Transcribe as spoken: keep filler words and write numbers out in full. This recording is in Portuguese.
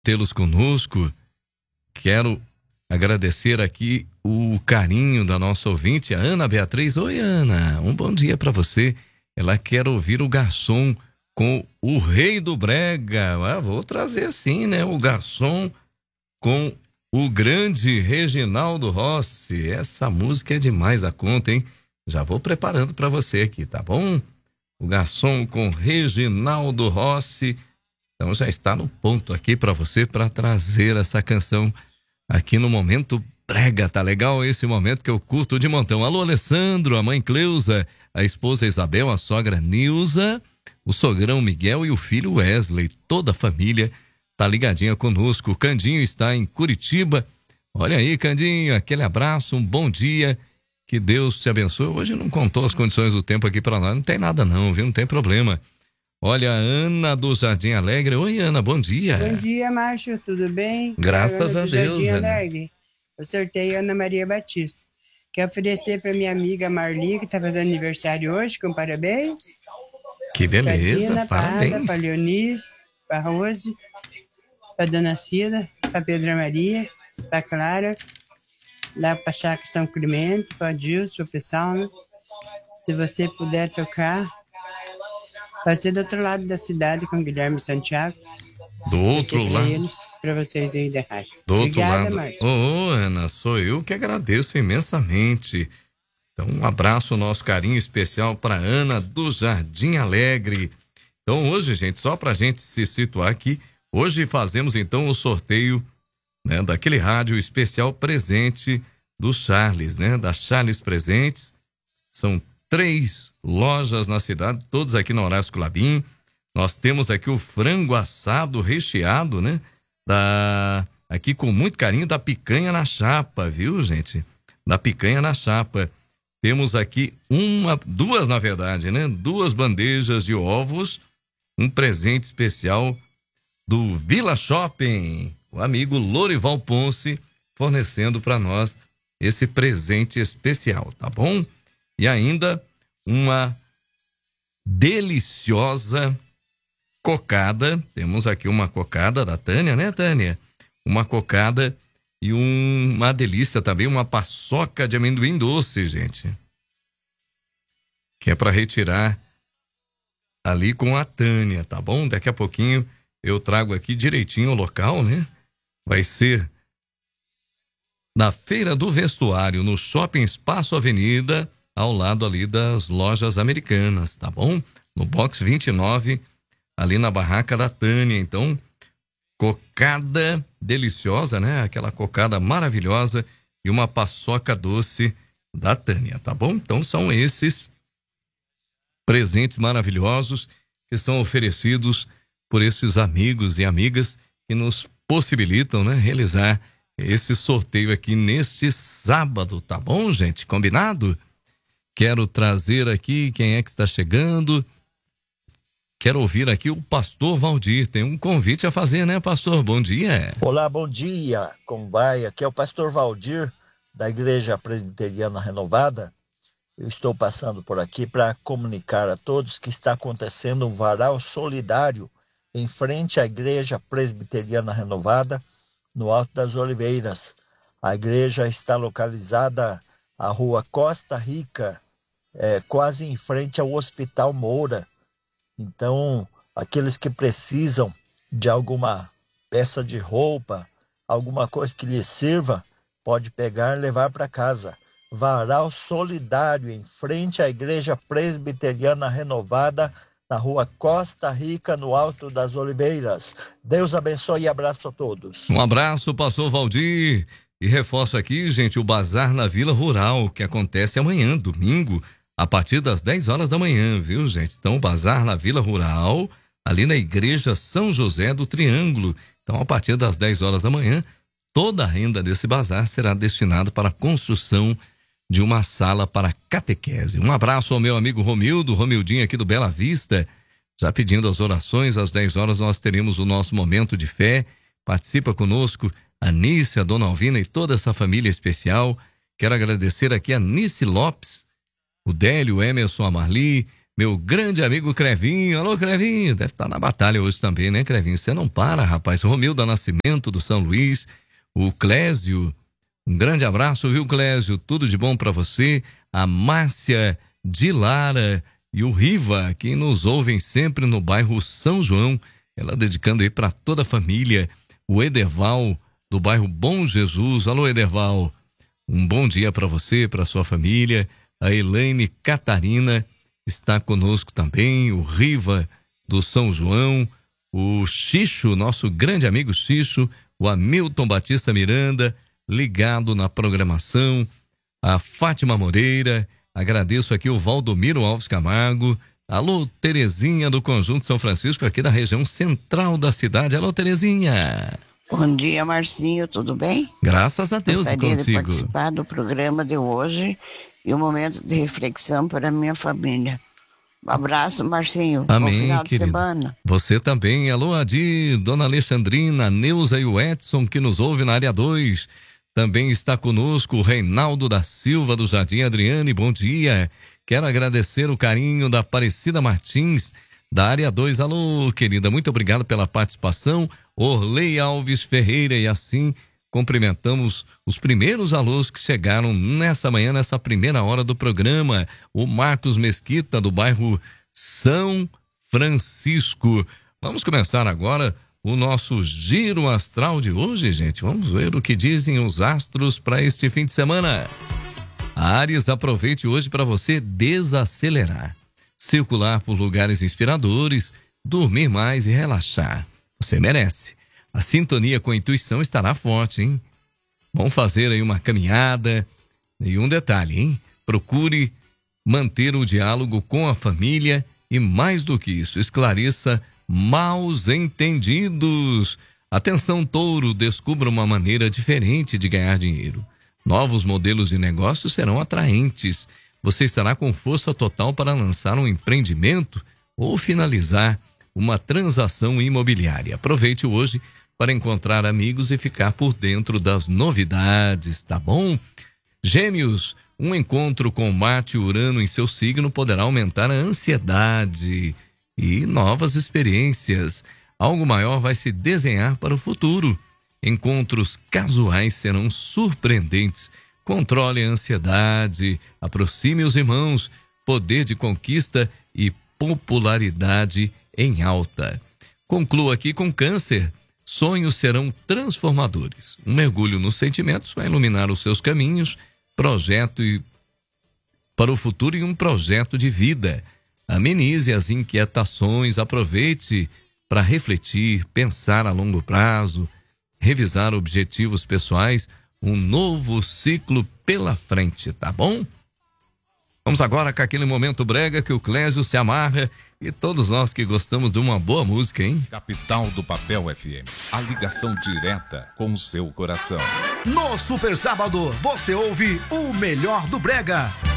tê-los conosco. Quero agradecer aqui o carinho da nossa ouvinte, a Ana Beatriz. Oi, Ana, um bom dia para você. Ela quer ouvir o garçom com o Rei do Brega. Ah, vou trazer assim, né? O garçom com o grande Reginaldo Rossi. Essa música é demais a conta, hein? Já vou preparando para você aqui, tá bom? O garçom com Reginaldo Rossi. Então já está no ponto aqui para você, para trazer essa canção aqui no Momento Brega. Tá legal esse momento que eu curto de montão. Alô, Alessandro, a mãe Cleusa, a esposa Isabel, a sogra Nilza, o sogrão Miguel e o filho Wesley. Toda a família tá ligadinha conosco. O Candinho está em Curitiba. Olha aí, Candinho, aquele abraço, um bom dia. Que Deus te abençoe. Hoje não contou as condições do tempo aqui para nós. Não tem nada não, viu? Não tem problema. Olha, a Ana do Jardim Alegre. Oi, Ana, bom dia. Bom dia, Márcio, tudo bem? Graças a do Deus, Jardim Ana. Alegre. Eu sorteio Ana Maria Batista. Quero oferecer para minha amiga Marli, que está fazendo aniversário hoje, com parabéns. Que beleza, Tadina, parabéns. Para Leonir, para Rose, para Dona Cida, para Pedra Maria, para Clara, lá para Chácara São Clemente, para Dilson, o pessoal, né? Se você puder tocar, vai ser do outro lado da cidade com Guilherme Santiago. Do outro lado. Para vocês aí da rádio. Do Obrigada, outro lado. Márcio. Ô, oh, Ana, sou eu que agradeço imensamente. Então, um abraço, nosso carinho especial para Ana do Jardim Alegre. Então, hoje, gente, só pra gente se situar aqui, hoje fazemos então o sorteio, né, daquele rádio especial presente do Charles, né, da Charles Presentes. São três lojas na cidade, todos aqui na Horácio Clabin. Nós temos aqui o frango assado recheado, né? Da, aqui com muito carinho, da picanha na chapa, viu, gente? Da picanha na chapa. Temos aqui uma, duas na verdade, né? Duas bandejas de ovos, um presente especial do Vila Shopping. O amigo Lorival Ponce fornecendo para nós esse presente especial, tá bom? E ainda uma deliciosa cocada. Temos aqui uma cocada da Tânia, né, Tânia? Uma cocada e um, uma delícia também, uma paçoca de amendoim doce, gente. Que é para retirar ali com a Tânia, tá bom? Daqui a pouquinho eu trago aqui direitinho o local, né? Vai ser na Feira do Vestuário, no Shopping Espaço Avenida, ao lado ali das lojas americanas, tá bom? No box vinte e nove, ali na barraca da Tânia. Então, cocada deliciosa, né? Aquela cocada maravilhosa e uma paçoca doce da Tânia, tá bom? Então, são esses presentes maravilhosos que são oferecidos por esses amigos e amigas que nos possibilitam, né, realizar esse sorteio aqui neste sábado, tá bom, gente? Combinado? Quero trazer aqui quem é que está chegando. Quero ouvir aqui o pastor Valdir. Tem um convite a fazer, né, pastor? Bom dia. Olá, bom dia. Como vai? Aqui é o pastor Valdir, da Igreja Presbiteriana Renovada. Eu estou passando por aqui para comunicar a todos que está acontecendo um varal solidário em frente à Igreja Presbiteriana Renovada, no Alto das Oliveiras. A igreja está localizada à rua Costa Rica, é, quase em frente ao Hospital Moura. Então, aqueles que precisam de alguma peça de roupa, alguma coisa que lhe sirva, pode pegar e levar para casa. Varal solidário em frente à Igreja Presbiteriana Renovada, na rua Costa Rica, no Alto das Oliveiras. Deus abençoe e abraço a todos. Um abraço, pastor Valdir. E reforço aqui, gente, o Bazar na Vila Rural, que acontece amanhã, domingo, a partir das dez horas da manhã, viu, gente? Então, o Bazar na Vila Rural, ali na Igreja São José do Triângulo. Então, a partir das dez horas da manhã, toda a renda desse bazar será destinada para a construção de uma sala para catequese. Um abraço ao meu amigo Romildo, Romildinho aqui do Bela Vista, já pedindo as orações. Às dez horas nós teremos o nosso momento de fé. Participa conosco a Nice, a Dona Alvina e toda essa família especial. Quero agradecer aqui a Nice Lopes, o Délio, o Emerson, a Marli, meu grande amigo Crevinho. Alô, Crevinho, deve estar na batalha hoje também, né, Crevinho? Você não para, rapaz. Romilda Nascimento, do São Luís. O Clésio, um grande abraço, viu, Clésio? Tudo de bom para você. A Márcia de Lara e o Riva, que nos ouvem sempre no bairro São João. Ela dedicando aí para toda a família. O Ederval, do bairro Bom Jesus. Alô, Ederval. Um bom dia para você, para sua família. A Elaine Catarina está conosco também. O Riva, do São João. O Xixo, nosso grande amigo Xixo. O Hamilton Batista Miranda, ligado na programação. A Fátima Moreira. Agradeço aqui o Valdomiro Alves Camargo. Alô, Terezinha, do Conjunto São Francisco, aqui da região central da cidade. Alô, Terezinha. Bom dia, Marcinho, tudo bem? Graças a Deus. Gostaria contigo. de participar do programa de hoje e um momento de reflexão para a minha família. Um abraço, Marcinho. Amém, bom final de querido. semana. Você também. Alô, Adi, Dona Alexandrina, Neuza e o Edson, que nos ouve na área dois. Também está conosco o Reinaldo da Silva, do Jardim Adriane. Bom dia. Quero agradecer o carinho da Aparecida Martins, da área dois. Alô, querida, muito obrigado pela participação. Orley Alves Ferreira, e assim cumprimentamos os primeiros alôs que chegaram nessa manhã, nessa primeira hora do programa. O Marcos Mesquita, do bairro São Francisco. Vamos começar agora o nosso giro astral de hoje, gente. Vamos ver o que dizem os astros para este fim de semana. Áries, aproveite hoje para você desacelerar, circular por lugares inspiradores, dormir mais e relaxar. Você merece. A sintonia com a intuição estará forte, hein? Vamos fazer aí uma caminhada. E um detalhe, hein? Procure manter o diálogo com a família e, mais do que isso, esclareça maus entendidos. Atenção, Touro, descubra uma maneira diferente de ganhar dinheiro. Novos modelos de negócios serão atraentes. Você estará com força total para lançar um empreendimento ou finalizar uma transação imobiliária. Aproveite hoje para encontrar amigos e ficar por dentro das novidades, tá bom? Gêmeos, um encontro com Marte e Urano em seu signo poderá aumentar a ansiedade e novas experiências. Algo maior vai se desenhar para o futuro. Encontros casuais serão surpreendentes. Controle a ansiedade, aproxime os irmãos, poder de conquista e popularidade em alta. Concluo aqui com Câncer. Sonhos serão transformadores. Um mergulho nos sentimentos vai iluminar os seus caminhos, projeto e para o futuro e um projeto de vida. Amenize as inquietações, aproveite para refletir, pensar a longo prazo, revisar objetivos pessoais, um novo ciclo pela frente, tá bom? Vamos agora com aquele momento brega que o Clésio se amarra e todos nós que gostamos de uma boa música, hein? Capital do Papel F M, a ligação direta com o seu coração. No Super Sábado, você ouve o melhor do brega.